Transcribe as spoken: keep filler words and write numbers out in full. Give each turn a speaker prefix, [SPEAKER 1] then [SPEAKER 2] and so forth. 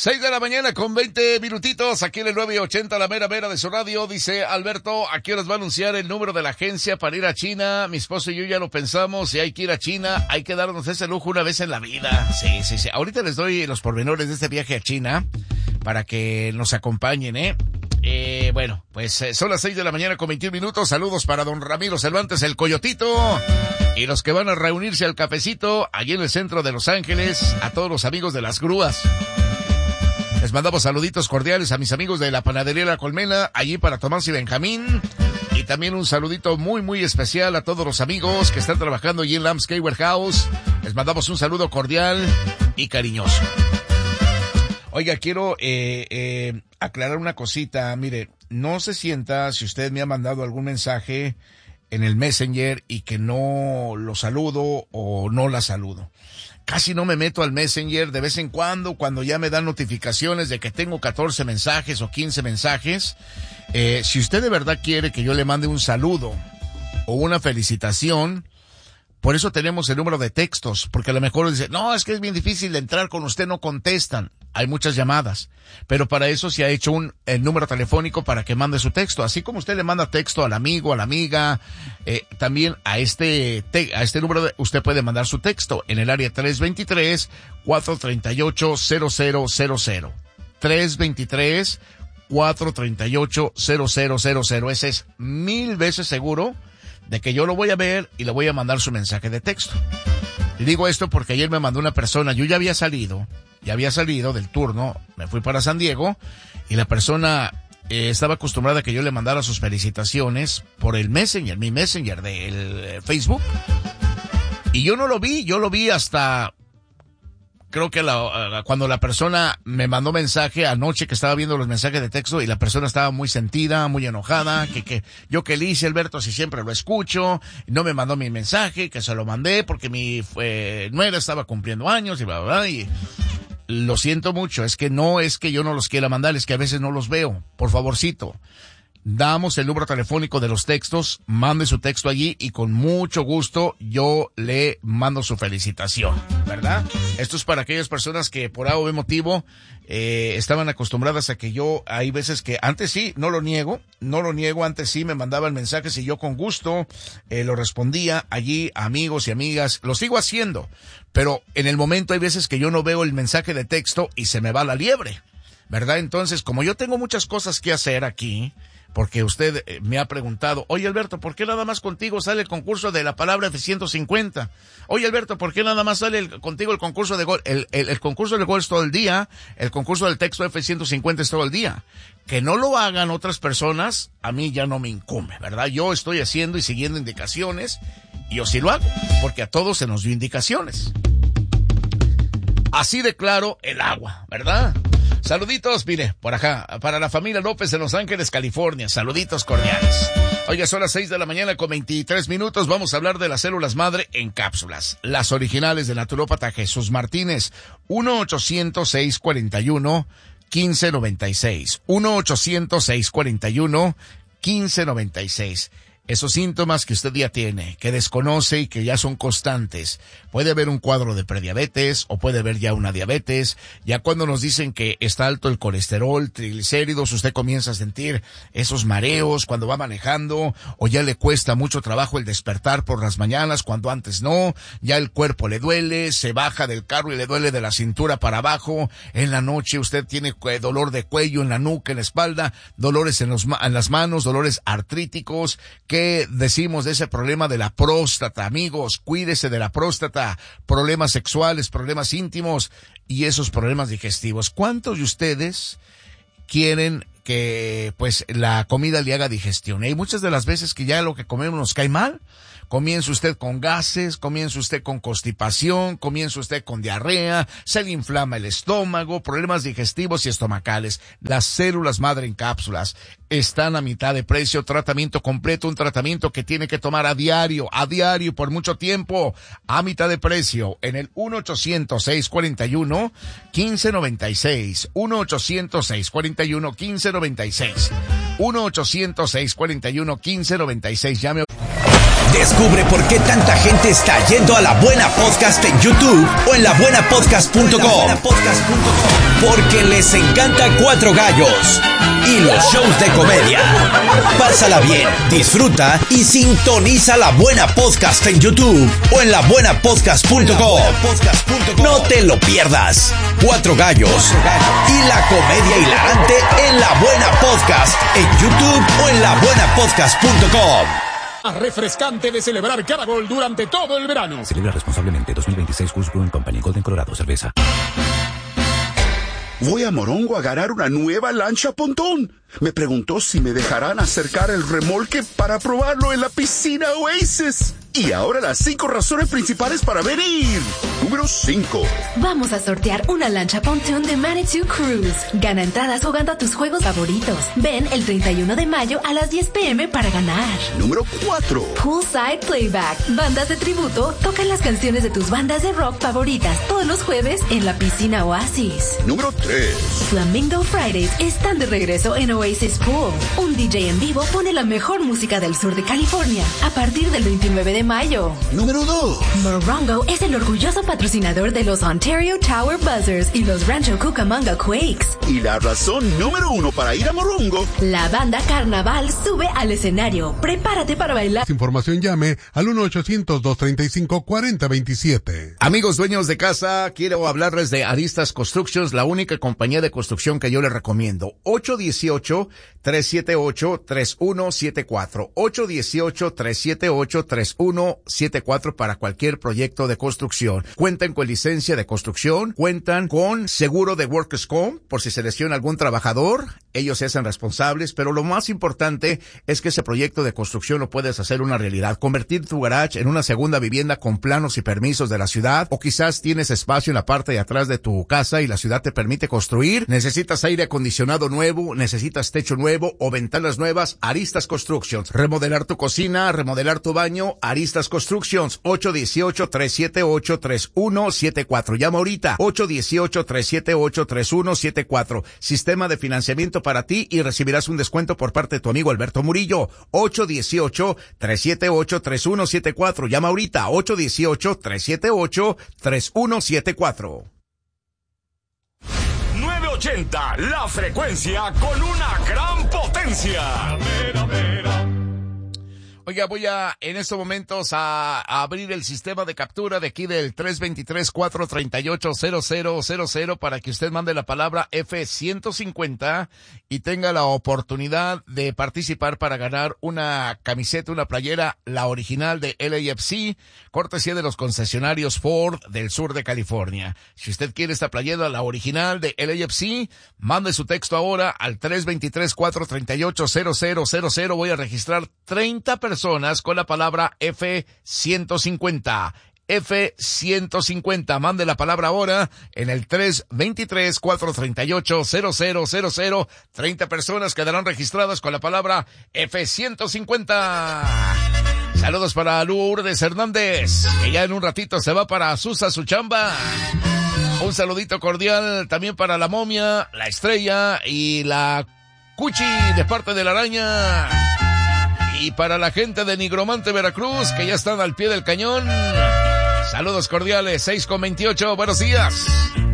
[SPEAKER 1] Seis de la mañana con veinte minutitos, aquí en el nueve ochenta, la mera mera de su radio. Dice Alberto, ¿a qué horas va a anunciar el número de la agencia para ir a China? Mi esposo y yo ya lo pensamos, si hay que ir a China, hay que darnos ese lujo una vez en la vida. Sí, sí, sí. Ahorita les doy los pormenores de este viaje a China para que nos acompañen, ¿eh? Eh, bueno, pues eh, son las seis de la mañana con veintiún minutos. Saludos para don Ramiro Cervantes, el Coyotito, y los que van a reunirse al cafecito allí en el centro de Los Ángeles, a todos los amigos de las grúas. Les mandamos saluditos cordiales a mis amigos de la Panadería La Colmena, allí para Tomás y Benjamín. Y también un saludito muy, muy especial a todos los amigos que están trabajando allí en Landscape Warehouse. Les mandamos un saludo cordial y cariñoso. Oiga, quiero eh, eh, aclarar una cosita. Mire, no se sienta si usted me ha mandado algún mensaje en el Messenger y que no lo saludo o no la saludo. Casi no me meto al Messenger, de vez en cuando, cuando ya me dan notificaciones de que tengo catorce mensajes o quince mensajes. Eh, si usted de verdad quiere que yo le mande un saludo o una felicitación, por eso tenemos el número de textos, porque a lo mejor dice, no, es que es bien difícil de entrar con usted, no contestan. Hay muchas llamadas, pero para eso se ha hecho un el número telefónico para que mande su texto. Así como usted le manda texto al amigo, a la amiga, eh, también a este te, a este número de, usted puede mandar su texto en el área tres dos tres, cuatro tres ocho, cero cero cero cero. tres dos tres, cuatro tres ocho, cero cero cero cero. Ese es mil veces seguro de que yo lo voy a ver y le voy a mandar su mensaje de texto. Y digo esto porque ayer me mandó una persona, yo ya había salido, ya había salido del turno, me fui para San Diego, y la persona eh, estaba acostumbrada a que yo le mandara sus felicitaciones por el Messenger, mi Messenger del eh, Facebook. Y yo no lo vi, yo lo vi hasta... Creo que la, cuando la persona me mandó mensaje anoche, que estaba viendo los mensajes de texto y la persona estaba muy sentida, muy enojada, que, que yo que le hice, Alberto, si siempre lo escucho, no me mandó mi mensaje, que se lo mandé porque mi eh, nuera estaba cumpliendo años y bla, bla, bla, y lo siento mucho, es que no es que yo no los quiera mandar, es que a veces no los veo, por favorcito. Damos el número telefónico de los textos, mande su texto allí y con mucho gusto yo le mando su felicitación, ¿verdad? Esto es para aquellas personas que por algún motivo eh, estaban acostumbradas a que yo, hay veces que antes sí, no lo niego, no lo niego, antes sí me mandaban mensajes y yo con gusto eh, lo respondía allí, amigos y amigas, lo sigo haciendo, pero en el momento hay veces que yo no veo el mensaje de texto y se me va la liebre, ¿verdad? Entonces, como yo tengo muchas cosas que hacer aquí, porque usted me ha preguntado, oye Alberto, ¿por qué nada más contigo sale el concurso de la palabra F ciento cincuenta? Oye Alberto, ¿por qué nada más sale el, contigo el concurso de gol? El, el, el concurso de gol es todo el día, el concurso del texto F ciento cincuenta es todo el día. Que no lo hagan otras personas, a mí ya no me incumbe, ¿verdad? Yo estoy haciendo y siguiendo indicaciones, y yo sí lo hago, porque a todos se nos dio indicaciones. Así de claro el agua, ¿verdad? Saluditos, mire, por acá, para la familia López de Los Ángeles, California. Saluditos cordiales. Oiga, son las seis de la mañana con veintitrés minutos. Vamos a hablar de las células madre en cápsulas. Las originales del naturópata Jesús Martínez. uno ochocientos, seiscientos cuarenta y uno, quince noventa y seis. uno ochocientos, seiscientos cuarenta y uno, quince noventa y seis. Esos síntomas que usted ya tiene, que desconoce y que ya son constantes. Puede haber un cuadro de prediabetes o puede haber ya una diabetes. Ya cuando nos dicen que está alto el colesterol, triglicéridos, usted comienza a sentir esos mareos cuando va manejando, o ya le cuesta mucho trabajo el despertar por las mañanas cuando antes no. Ya el cuerpo le duele, se baja del carro y le duele de la cintura para abajo. En la noche usted tiene dolor de cuello, en la nuca, en la espalda, dolores en, los, en las manos, dolores artríticos. ¿Qué decimos de ese problema de la próstata? Amigos, cuídese de la próstata, problemas sexuales, problemas íntimos y esos problemas digestivos. ¿Cuántos de ustedes quieren que pues la comida le haga digestión? Hay muchas de las veces que ya lo que comemos nos cae mal. Comienza usted con gases, comienza usted con constipación, comienza usted con diarrea, se le inflama el estómago, problemas digestivos y estomacales. Las células madre en cápsulas están a mitad de precio, tratamiento completo, un tratamiento que tiene que tomar a diario, a diario por mucho tiempo, a mitad de precio, en el uno ochocientos, seiscientos cuarenta y uno, quince noventa y seis, uno ochocientos, seiscientos cuarenta y uno, quince noventa y seis, uno ochocientos, seiscientos cuarenta y uno, quince noventa y seis, llame.
[SPEAKER 2] Descubre por qué tanta gente está yendo a La Buena Podcast en YouTube o en la buena podcast punto com. Porque les encanta Cuatro Gallos y los shows de comedia. Pásala bien, disfruta y sintoniza La Buena Podcast en YouTube o en la buena podcast punto com. No te lo pierdas. Cuatro Gallos y la comedia hilarante en La Buena Podcast en YouTube o en la buena podcast punto com.
[SPEAKER 3] Refrescante de celebrar cada gol durante todo el verano.
[SPEAKER 4] Celebra responsablemente. Dos mil veintiséis Coors Brewing Company, Golden, Colorado, cerveza.
[SPEAKER 5] Voy a Morongo a ganar una nueva lancha pontón. Me preguntó si me dejarán acercar el remolque para probarlo en la piscina Oasis. Y ahora las cinco razones principales para venir. Número cinco.
[SPEAKER 6] Vamos a sortear una lancha pontoon de Manitou Cruise. Gana entradas jugando a tus juegos favoritos. Ven el treinta y uno de mayo a las diez pm para ganar.
[SPEAKER 5] Número cuatro.
[SPEAKER 6] Poolside Playback. Bandas de tributo tocan las canciones de tus bandas de rock favoritas todos los jueves en la piscina Oasis.
[SPEAKER 5] Número tres.
[SPEAKER 6] Flamingo Fridays están de regreso en Oasis Pool. Un D J en vivo pone la mejor música del sur de California a partir del veintinueve de mayo.
[SPEAKER 5] Número dos.
[SPEAKER 6] Morongo es el orgulloso patrocinador de los Ontario Tower Buzzers y los Rancho Cucamonga Quakes.
[SPEAKER 5] Y la razón número uno para ir a Morongo.
[SPEAKER 6] La banda Carnaval sube al escenario. Prepárate para bailar.
[SPEAKER 7] Información llame al uno ochocientos, dos treinta y cinco, cuarenta veintisiete.
[SPEAKER 1] Amigos dueños de casa, quiero hablarles de Aristas Constructions, la única compañía de construcción que yo les recomiendo. ocho uno ocho, tres siete ocho, tres uno siete cuatro. ocho uno ocho, tres siete ocho, tres uno siete cuatro para cualquier proyecto de construcción. Cuentan con licencia de construcción, cuentan con seguro de Workers' Comp por si se lesiona algún trabajador. Ellos se hacen responsables, pero lo más importante es que ese proyecto de construcción lo puedes hacer una realidad. Convertir tu garage en una segunda vivienda con planos y permisos de la ciudad, o quizás tienes espacio en la parte de atrás de tu casa y la ciudad te permite construir. Necesitas aire acondicionado nuevo, necesitas techo nuevo o ventanas nuevas. Aristas Constructions. Remodelar tu cocina, remodelar tu baño. Aristas Constructions. ocho uno ocho, tres siete ocho, tres uno siete cuatro. Llama ahorita. ocho uno ocho, tres siete ocho, tres uno siete cuatro. Sistema de financiamiento para ti y recibirás un descuento por parte de tu amigo Alberto Murillo. ocho uno ocho, tres siete ocho, tres uno siete cuatro. Llama ahorita. ocho uno ocho, tres siete ocho, tres uno siete cuatro.
[SPEAKER 3] nueve ochenta, la frecuencia con una gran potencia. Mera, mera.
[SPEAKER 1] Oiga, voy a, en estos momentos, a, a abrir el sistema de captura de aquí del tres dos tres, cuatro tres ocho, cero cero cero cero para que usted mande la palabra F ciento cincuenta y tenga la oportunidad de participar para ganar una camiseta, una playera, la original de L A F C, cortesía de los concesionarios Ford del sur de California. Si usted quiere esta playera, la original de L A F C, mande su texto ahora al tres dos tres, cuatro tres ocho, cero cero cero cero. Voy a registrar treinta personas con la palabra F ciento cincuenta. F ciento cincuenta. Mande la palabra ahora en el tres dos tres, cuatro tres ocho, cero cero cero cero. treinta personas quedarán registradas con la palabra F ciento cincuenta. Saludos para Lourdes Hernández, que ya en un ratito se va para Susa, su chamba. Un saludito cordial también para la momia, la estrella y la Cuchi de parte de la araña. Y para la gente de Nigromante, Veracruz, que ya están al pie del cañón. Saludos cordiales, seis con veintiocho, buenos días.